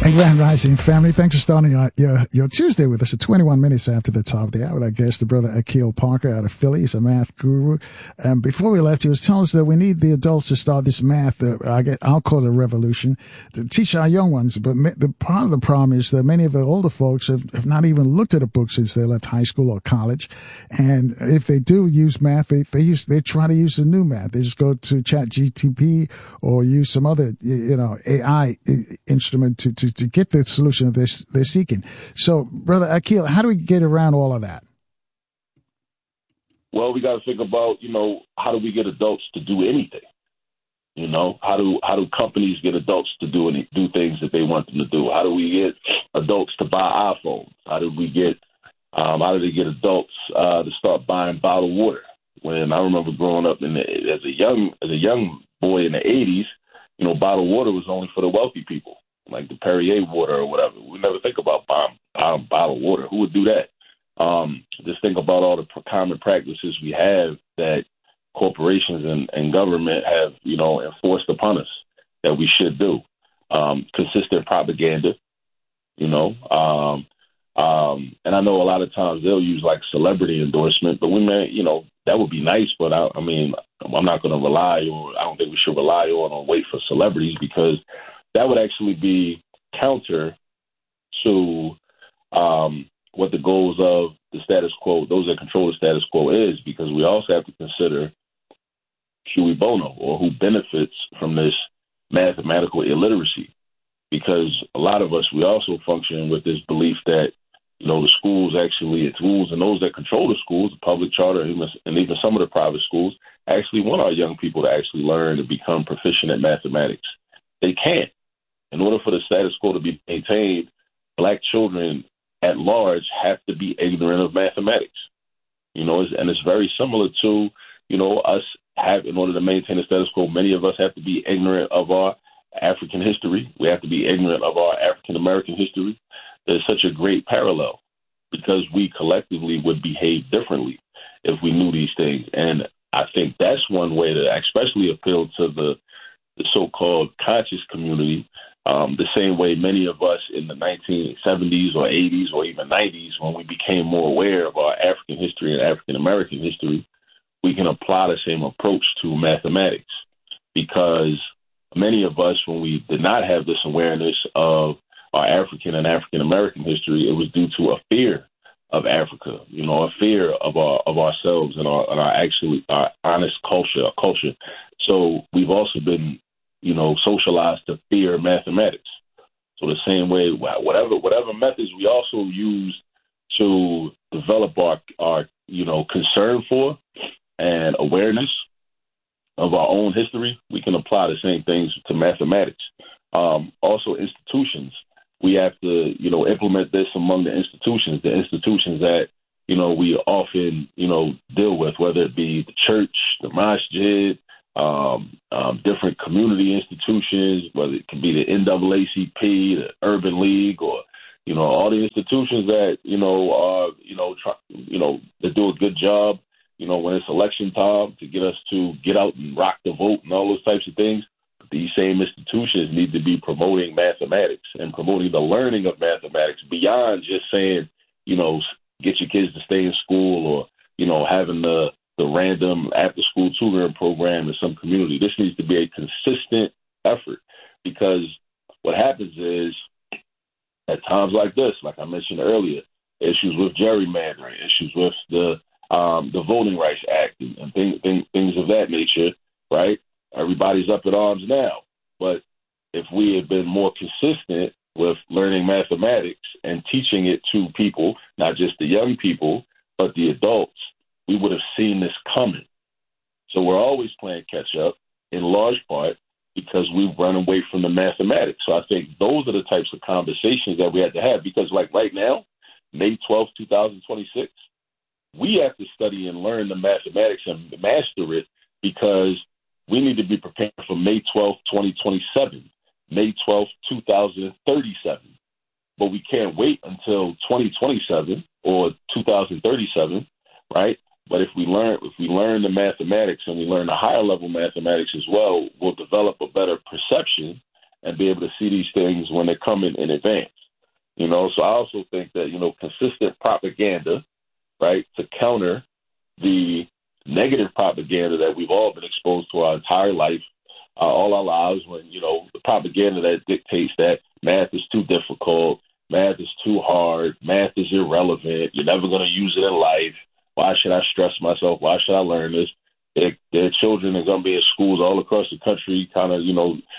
Grand Rising family, thanks for starting your Tuesday with us at 21 minutes after the top of the hour with our guest, the brother Akil Parker out of Philly. He's a math guru. Before we left, he was telling us that we need the adults to start this math, I'll call it a revolution, to teach our young ones. But the part of the problem is that many of the older folks have not even looked at a book since they left high school or college. And if they do use math, they try to use the new math. They just go to ChatGPT or use some other, AI instrument to get the solution that they're seeking. So, Brother Akil, how do we get around all of that? Well, we got to think about, how do we get adults to do anything? How do companies get adults to do things that they want them to do? How do we get adults to buy iPhones? How do they get adults to start buying bottled water? When I remember growing up as a young boy in the 80s, bottled water was only for the wealthy people, like the Perrier water or whatever. We never think about buying bottled water. Who would do that? Just think about all the common practices we have that corporations and government have, enforced upon us that we should do. Consistent propaganda, and I know a lot of times they'll use like celebrity endorsement, but that would be nice. But I'm not going to rely on. I don't think we should rely on or wait for celebrities, because that would actually be counter to what the goals of the status quo, those that control the status quo, is, because we also have to consider cui bono, or who benefits from this mathematical illiteracy. Because a lot of us, we also function with this belief that, the schools and those that control the schools, the public charter, and even some of the private schools, actually want our young people to actually learn and become proficient at mathematics. They can't. In order for the status quo to be maintained, black children at large have to be ignorant of mathematics. And it's very similar to, us in order to maintain the status quo, many of us have to be ignorant of our African history. We have to be ignorant of our African American history. There's such a great parallel, because we collectively would behave differently if we knew these things. And I think that's one way to especially appeal to the so-called conscious community, the same way many of us in the 1970s or 80s or even 90s, when we became more aware of our African history and African American history, we can apply the same approach to mathematics. Because many of us, when we did not have this awareness of our African and African American history, it was due to a fear of Africa, a fear of ourselves and our honest culture. So we've also been, socialized to fear mathematics. So the same way, whatever methods we also use to develop our concern for and awareness of our own history, we can apply the same things to mathematics. Also, institutions. We have to, implement this among the institutions that, we often, deal with, whether it be the church, the masjid, different community institutions, whether it can be the NAACP, the Urban League, or, all the institutions that, that do a good job, when it's election time, to get us to get out and rock the vote and all those types of things. These same institutions need to be promoting mathematics and promoting the learning of mathematics beyond just saying, get your kids to stay in school, or, having the random after-school tutoring program in some community. This needs to be a consistent effort, because what happens is, at times like this, like I mentioned earlier, issues with gerrymandering, issues with the Voting Rights Act and things of that nature, right? Everybody's up at arms now. But if we had been more consistent with learning mathematics and teaching it to people, not just the young people, but the adults, we would have seen this coming. So we're always playing catch up, in large part because we've run away from the mathematics. So I think those are the types of conversations that we have to have, because like right now, May 12th, 2026, we have to study and learn the mathematics and master it, because we need to be prepared for May 12th, 2027, May 12th, 2037. But we can't wait until 2027 or 2037, right? But if we learn the mathematics, and we learn the higher level mathematics as well, we'll develop a better perception and be able to see these things when they're coming in advance. So I also think that, consistent propaganda, right, to counter the negative propaganda that we've all been exposed to our entire life, all our lives, when, the propaganda that dictates that math is too difficult, math is too hard, math is irrelevant, you're never going to use it in life, why should I stress myself, why should I learn this? Their children are going to be in schools all across the country, kind of,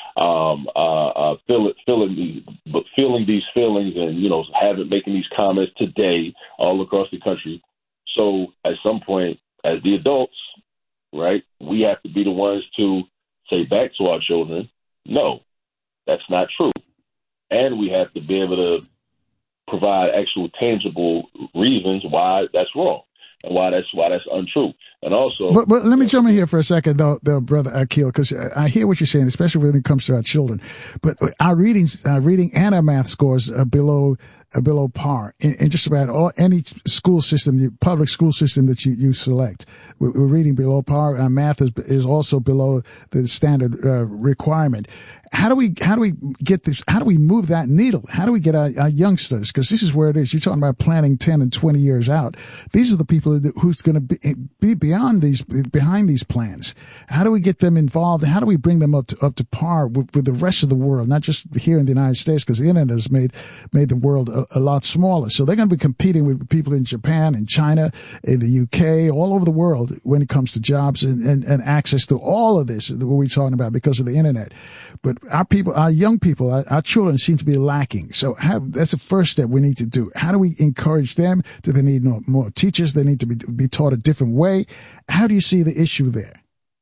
feeling these feelings and, making these comments today all across the country. So at some point, as the adults, right, we have to be the ones to say back to our children, no, that's not true. And we have to be able to provide actual tangible reasons why that's wrong and why that's untrue. And also, but let me jump in here for a second, though, Brother Akil, because I hear what you're saying, especially when it comes to our children. But our reading and our math scores are below par in just about any school system, public school system that you select. We're reading below par. Our math is also below the standard requirement. How do we get this? How do we move that needle? How do we get our youngsters? Because this is where it is. You're talking about planning 10 and 20 years out. These are the people who's going to be behind these plans. How do we get them involved? How do we bring them up to par with the rest of the world, not just here in the United States, because the internet has made the world a lot smaller. So they're going to be competing with people in Japan and China, in the UK, all over the world when it comes to jobs and access to all of this that we're talking about because of the internet. But our young people, our children seem to be lacking. So that's the first step we need to do. How do we encourage them? Do they need more teachers? They need to be taught a different way. How do you see the issue there?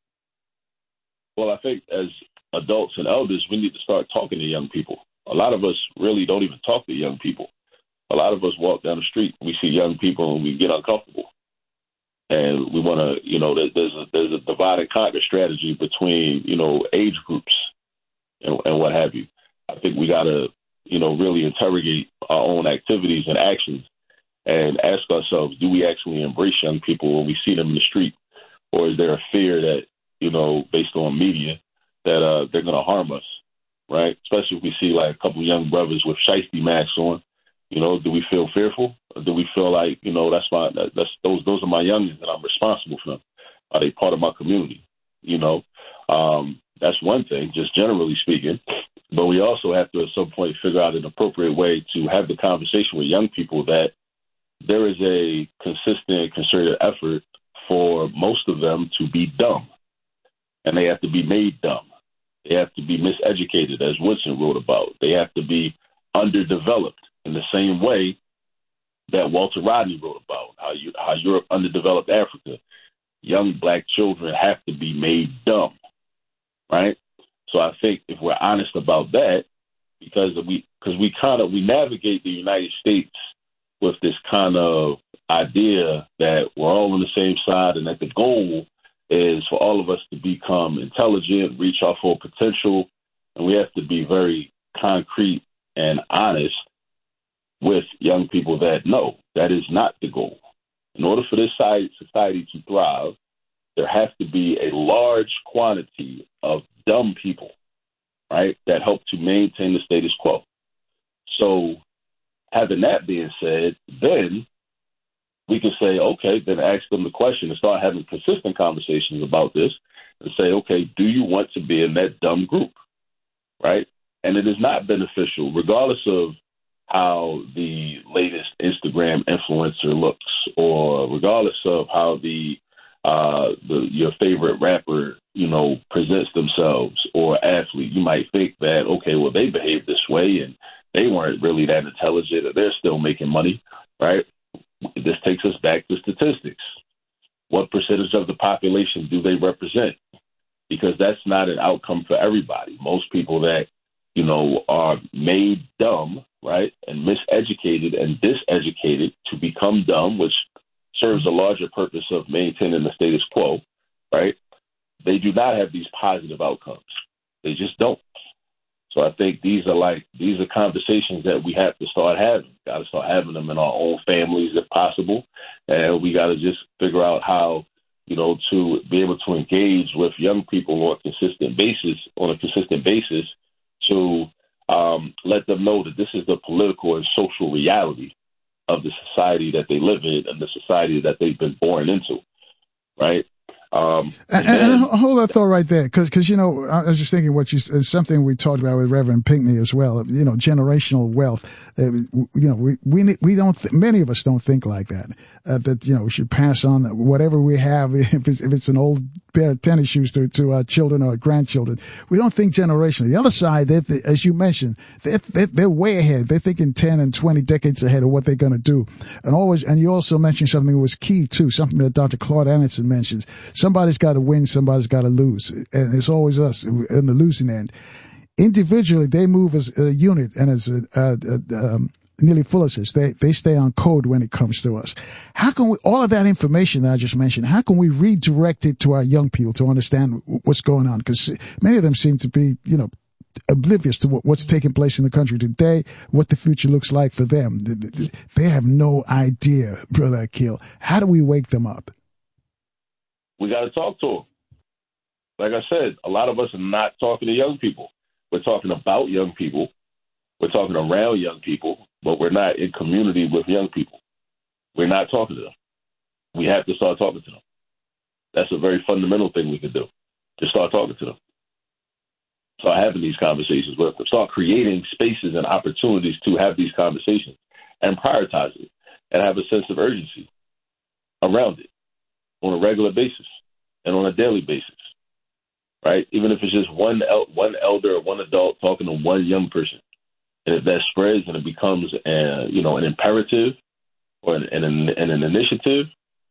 Well, I think as adults and elders, we need to start talking to young people. A lot of us really don't even talk to young people. A lot of us walk down the street, we see young people, and we get uncomfortable. And we want to, there's a divide and conquer strategy between, age groups and what have you. I think we got to, really interrogate our own activities and actions and ask ourselves, do we actually embrace young people when we see them in the street? Or is there a fear that, based on media, that they're going to harm us, right? Especially if we see like a couple of young brothers with shiesty masks on. Do we feel fearful? Or do we feel like, that's those are my youngins and I'm responsible for them? Are they part of my community? That's one thing, just generally speaking. But we also have to at some point figure out an appropriate way to have the conversation with young people that there is a consistent, concerted effort for most of them to be dumb. And they have to be made dumb. They have to be miseducated, as Woodson wrote about. They have to be underdeveloped in the same way that Walter Rodney wrote about, how Europe underdeveloped Africa. Young black children have to be made dumb, right? So I think if we're honest about that, because we navigate the United States with this kind of idea that we're all on the same side and that the goal is for all of us to become intelligent, reach our full potential, and we have to be very concrete and honest with young people that no, that is not the goal. In order for this society to thrive, there has to be a large quantity of dumb people, right, that help to maintain the status quo. So having that being said, then we can say, okay, then ask them the question and start having consistent conversations about this and say, okay, do you want to be in that dumb group, right? And it is not beneficial, regardless of how the latest Instagram influencer looks, or regardless of how your favorite rapper, presents themselves, or athlete. You might think that, okay, well, they behave this way and they weren't really that intelligent, or they're still making money, right? This takes us back to statistics. What percentage of the population do they represent? Because that's not an outcome for everybody. Most people that, are made dumb, right, and miseducated and diseducated to become dumb, which serves a larger purpose of maintaining the status quo, right? They do not have these positive outcomes. They just don't. So I think these are conversations that we have to start having. Got to start having them in our own families if possible. And we got to just figure out how, to be able to engage with young people on a consistent basis to let them know that this is the political and social reality of the society that they live in and the society that they've been born into, right? And hold that thought right there, because I was just thinking something we talked about with Reverend Pinckney as well. Generational wealth. We don't. Many of us don't think like that. That we should pass on whatever we have, if it's an old pair of tennis shoes to our children or our grandchildren. We don't think generationally. The other side, as you mentioned, they're way ahead. They're thinking 10 and 20 decades ahead of what they're going to do. And you also mentioned something that was key too, something that Dr. Claude Anderson mentions. Somebody's got to win, somebody's got to lose. And it's always us in the losing end. Individually, they move as a unit, and as Neely Fuller says, they stay on code when it comes to us. How can we, all of that information that I just mentioned, how can we redirect it to our young people to understand what's going on? Because many of them seem to be, oblivious to what's taking place in the country today, what the future looks like for them. They have no idea, Brother Akil. How do we wake them up? We got to talk to them. Like I said, a lot of us are not talking to young people. We're talking about young people. We're talking around young people, but we're not in community with young people. We're not talking to them. We have to start talking to them. That's a very fundamental thing we can do, to start talking to them. Start having these conversations with them. Start creating spaces and opportunities to have these conversations and prioritize it and have a sense of urgency around it on a regular basis and on a daily basis, right? Even if it's just one elder or one adult talking to one young person. And if that spreads and it becomes an imperative or an initiative,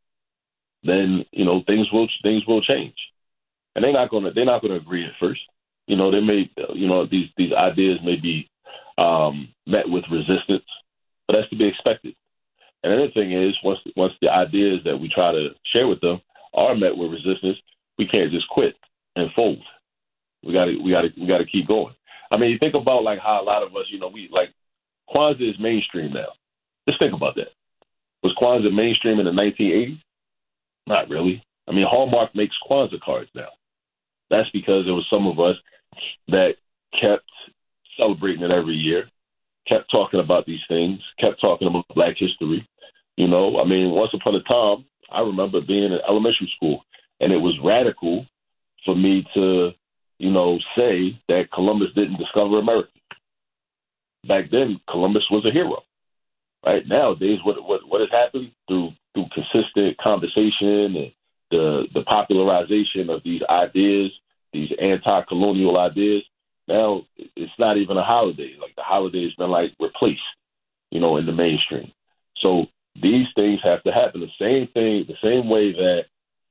then things will change. And they're not going to agree at first. They may these ideas may be met with resistance, but that's to be expected. And the other thing is, once the ideas that we try to share with them are met with resistance, we can't just quit and fold. We got to keep going. I mean, you think about how a lot of us, Kwanzaa is mainstream now. Just think about that. Was Kwanzaa mainstream in the 1980s? Not really. I mean, Hallmark makes Kwanzaa cards now. That's because there was some of us that kept celebrating it every year, kept talking about these things, kept talking about Black history. I mean, once upon a time, I remember being in elementary school, and it was radical for me to say that Columbus didn't discover America. Back then, Columbus was a hero. Right nowadays, what has happened through consistent conversation and the popularization of these ideas, these anti-colonial ideas. Now it's not even a holiday. The holiday has been replaced, in the mainstream. So these things have to happen. The same way that,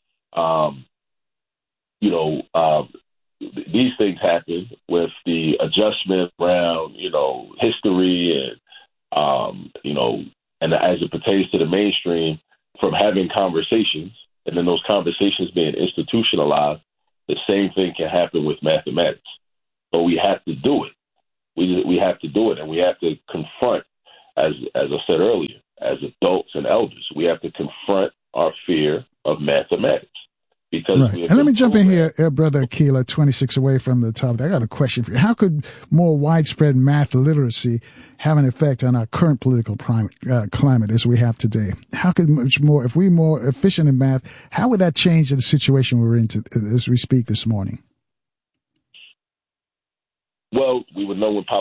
these things happen with the adjustment around, history and as it pertains to the mainstream, from having conversations and then those conversations being institutionalized, the same thing can happen with mathematics. But we have to do it. We have to do it, and we have to confront, as I said earlier, as adults and elders, we have to confront our fear of mathematics. Right. And let me jump in here, Brother Akil, 26 away from the top. I got a question for you. How could more widespread math literacy have an effect on our current political climate as we have today? How could if we're more efficient in math, how would that change the situation we're in as we speak this morning? Well, we would know when